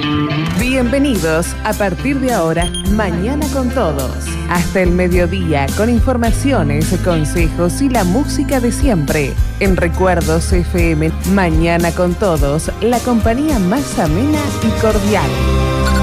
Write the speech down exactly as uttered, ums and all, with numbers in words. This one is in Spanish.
Bienvenidos a partir de ahora, Mañana con Todos. Hasta el mediodía con informaciones, consejos y la música de siempre. En Recuerdos F M, Mañana con Todos, la compañía más amena y cordial.